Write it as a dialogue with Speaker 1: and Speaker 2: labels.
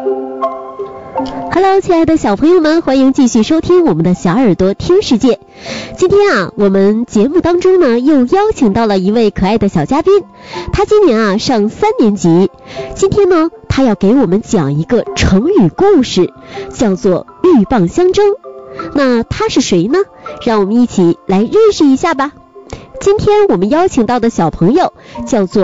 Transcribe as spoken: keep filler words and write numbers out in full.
Speaker 1: Hello， 亲爱的小朋友们，欢迎继续收听我们的小耳朵听世界。今天啊，我们节目当中呢，又邀请到了一位可爱的小嘉宾，他今年啊上三年级。今天呢，他要给我们讲一个成语故事，叫做鹬蚌相争。那他是谁呢？让我们一起来认识一下吧。今天我们邀请到的小朋友叫做